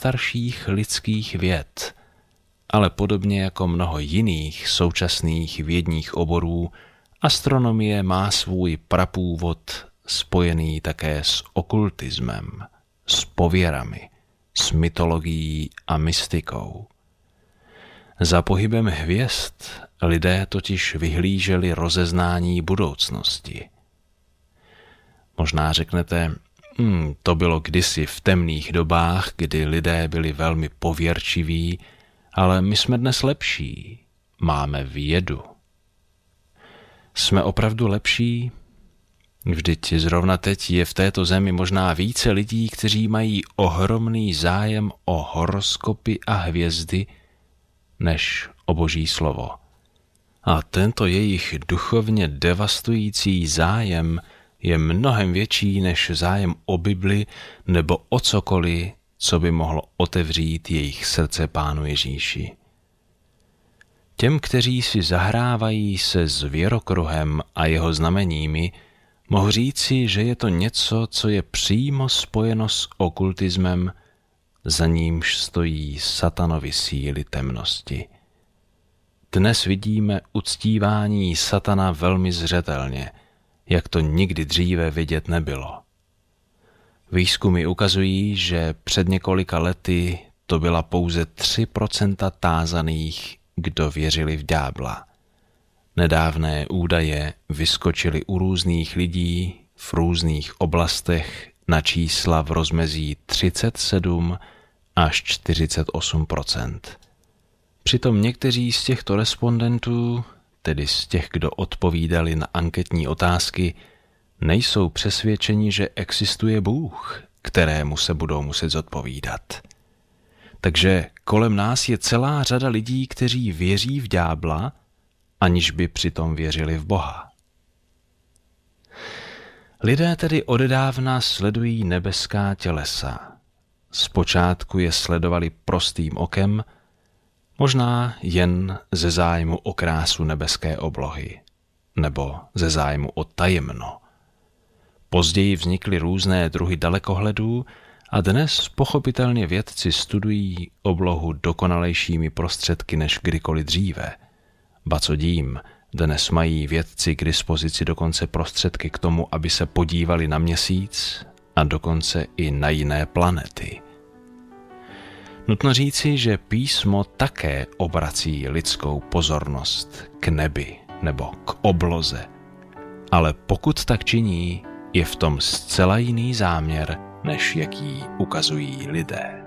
nejstarších lidských věd, ale podobně jako mnoho jiných současných vědních oborů, astronomie má svůj prapůvod spojený také s okultismem, s pověrami, s mytologií a mystikou. Za pohybem hvězd lidé totiž vyhlíželi rozeznání budoucnosti. Možná řeknete, to bylo kdysi v temných dobách, kdy lidé byli velmi pověrčiví, ale my jsme dnes lepší, máme vědu. Jsme opravdu lepší? Vždyť zrovna teď je v této zemi možná více lidí, kteří mají ohromný zájem o horoskopy a hvězdy, než o Boží slovo. A tento jejich duchovně devastující zájem je mnohem větší než zájem o Bibli nebo o cokoliv, co by mohlo otevřít jejich srdce Pánu Ježíši. Těm, kteří si zahrávají se zvěrokruhem a jeho znameními, mohu říci, že je to něco, co je přímo spojeno s okultismem, za nímž stojí satanovy síly temnosti. Dnes vidíme uctívání satana velmi zřetelně, jak to nikdy dříve vidět nebylo. Výzkumy ukazují, že před několika lety to byla pouze 3% tázaných, kdo věřili v ďábla. Nedávné údaje vyskočily u různých lidí v různých oblastech na čísla v rozmezí 37 až 48%. Přitom někteří z těchto respondentů, tedy z těch, kdo odpovídali na anketní otázky, nejsou přesvědčeni, že existuje Bůh, kterému se budou muset zodpovídat. Takže kolem nás je celá řada lidí, kteří věří v ďábla, aniž by přitom věřili v Boha. Lidé tedy odedávna sledují nebeská tělesa. Zpočátku je sledovali prostým okem, možná jen ze zájmu o krásu nebeské oblohy, nebo ze zájmu o tajemno. Později vznikly různé druhy dalekohledů a dnes pochopitelně vědci studují oblohu dokonalejšími prostředky než kdykoliv dříve. Ba co dím, dnes mají vědci k dispozici dokonce prostředky k tomu, aby se podívali na Měsíc a dokonce i na jiné planety. Nutno říci, že písmo také obrací lidskou pozornost k nebi nebo k obloze, ale pokud tak činí, je v tom zcela jiný záměr, než jaký ukazují lidé.